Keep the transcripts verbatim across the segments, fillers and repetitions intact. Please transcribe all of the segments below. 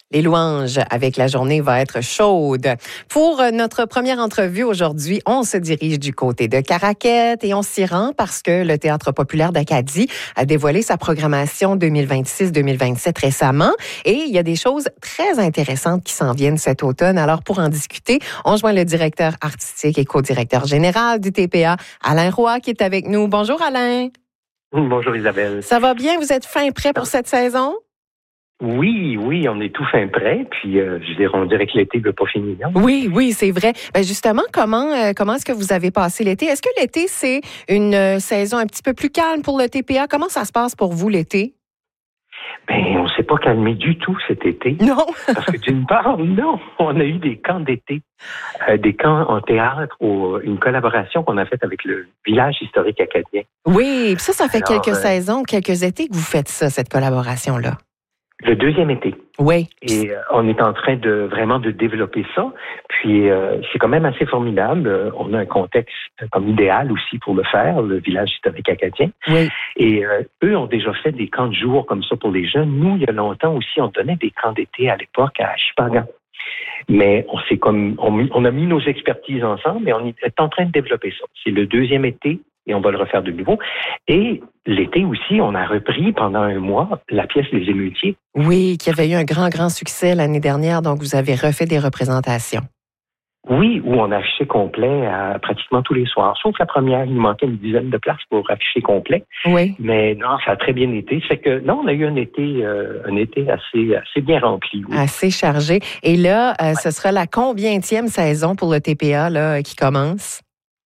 Les louanges avec la journée va être chaude. Pour notre première entrevue aujourd'hui, on se dirige du côté de Caraquette et on s'y rend parce que le Théâtre populaire d'Acadie a dévoilé sa programmation deux mille vingt-six deux mille vingt-sept récemment et il y a des choses très intéressantes qui s'en viennent cet automne. Alors pour en discuter, on joint le directeur artistique et co-directeur général du T P A, Alain Roy, qui est avec nous. Bonjour Alain. Bonjour Isabelle. Ça va bien? Vous êtes fin prêt pour cette saison? Oui, oui, on est tout fin prêt. Puis, euh, je dirais, on dirait que l'été ne veut pas finir. Oui, oui, c'est vrai. Ben justement, comment euh, comment est-ce que vous avez passé l'été? Est-ce que l'été, c'est une euh, saison un petit peu plus calme pour le T P A? Comment ça se passe pour vous l'été? Ben, on s'est pas calmé du tout cet été. Non. Parce que d'une part, non, on a eu des camps d'été, euh, des camps en théâtre, ou une collaboration qu'on a faite avec le village historique acadien. Oui, puis ça, ça fait Alors, quelques euh, saisons, quelques étés que vous faites ça, cette collaboration-là. Le deuxième été. Oui. Et euh, on est en train de vraiment de développer ça. Puis euh, c'est quand même assez formidable. Euh, on a un contexte euh, comme idéal aussi pour le faire, le village historique acadien. Oui. Et euh, eux ont déjà fait des camps de jour comme ça pour les jeunes. Nous, il y a longtemps aussi, on donnait des camps d'été à l'époque à Chupagan. Mais on s'est comme on, on a mis nos expertises ensemble et on est en train de développer ça. C'est le deuxième été. Et on va le refaire de nouveau. Et l'été aussi, on a repris pendant un mois la pièce Les Émeutiers. Oui, qui avait eu un grand, grand succès l'année dernière. Donc, vous avez refait des représentations. Oui, où on affichait complet à pratiquement tous les soirs. Sauf la première, il nous manquait une dizaine de places pour afficher complet. Oui. Mais non, ça a très bien été. Ça fait que non, on a eu un été, euh, un été assez, assez bien rempli. Oui. Assez chargé. Et là, euh, ouais. Ce sera la combientième saison pour le T P A là, qui commence?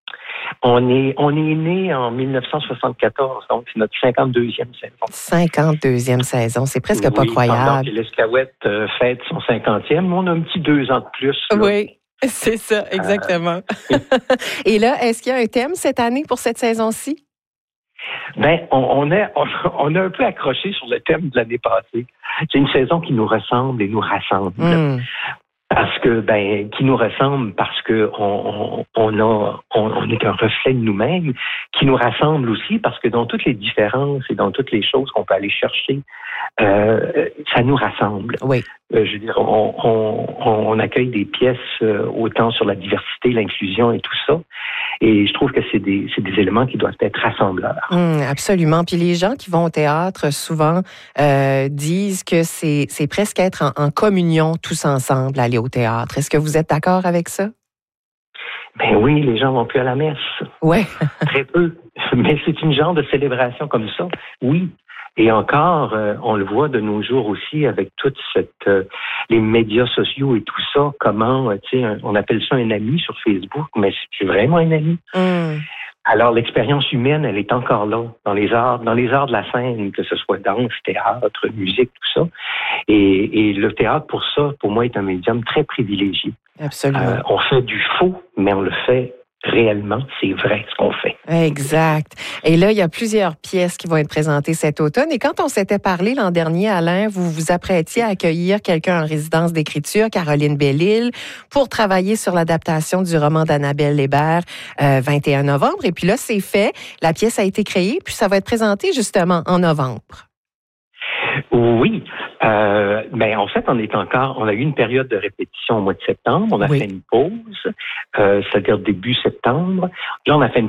On est, on est né en dix-neuf cent soixante-quatorze, donc c'est notre cinquante-deuxième saison. cinquante-deuxième saison, c'est presque oui, pas croyable. Oui, l'Escaouette euh, fête son cinquantième, on a un petit deux ans de plus. Là. Oui, c'est ça, exactement. Euh... Et là, est-ce qu'il y a un thème cette année pour cette saison-ci? Ben, on, on, a, on, on a un peu accroché sur le thème de l'année passée. C'est une saison qui nous ressemble et nous rassemble. Mm. Parce que, ben, qui nous ressemble parce que on, on, on a, on, on est un reflet de nous-mêmes, qui nous rassemble aussi parce que dans toutes les différences et dans toutes les choses qu'on peut aller chercher, euh, ça nous rassemble. Oui. Euh, je veux dire, on, on, on accueille des pièces euh, autant sur la diversité, l'inclusion et tout ça. Et je trouve que c'est des, c'est des éléments qui doivent être rassembleurs. Mmh, absolument. Puis les gens qui vont au théâtre souvent euh, disent que c'est, c'est presque être en, en communion tous ensemble, aller au théâtre. Est-ce que vous êtes d'accord avec ça? Ben oui, les gens vont plus à la messe. Ouais. Très peu. Mais c'est une genre de célébration comme ça. Oui. Et encore, euh, on le voit de nos jours aussi avec toute cette euh, les médias sociaux et tout ça. Comment, euh, tu sais, on appelle ça un ami sur Facebook, mais c'est vraiment un ami. Mm. Alors l'expérience humaine, elle est encore là dans les arts, dans les arts de la scène, que ce soit danse, théâtre, musique, tout ça. Et, et le théâtre, pour ça, pour moi, est un médium très privilégié. Absolument. Euh, on fait du faux, mais on le fait. Réellement, c'est vrai ce qu'on fait. Exact. Et là, il y a plusieurs pièces qui vont être présentées cet automne. Et quand on s'était parlé l'an dernier, Alain, vous vous apprêtiez à accueillir quelqu'un en résidence d'écriture, Caroline Bellil, pour travailler sur l'adaptation du roman d'Annabelle Hébert, euh, vingt et un novembre. Et puis là, c'est fait. La pièce a été créée, puis ça va être présenté justement en novembre. Oui. Euh, mais en fait, on est encore, on a eu une période de répétition au mois de septembre. On a oui. fait une pause, euh, c'est-à-dire début septembre. Là, on a fait une